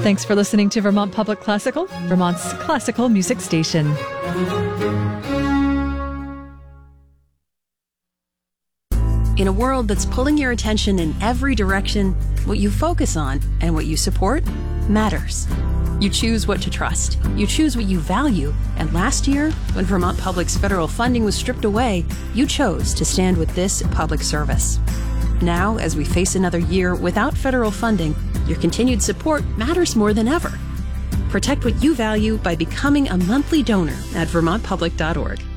Thanks for listening to Vermont Public Classical, Vermont's classical music station. In a world that's pulling your attention in every direction, what you focus on and what you support matters. You choose what to trust. You choose what you value. And last year, when Vermont Public's federal funding was stripped away, you chose to stand with this public service. Now, as we face another year without federal funding, your continued support matters more than ever. Protect what you value by becoming a monthly donor at vermontpublic.org.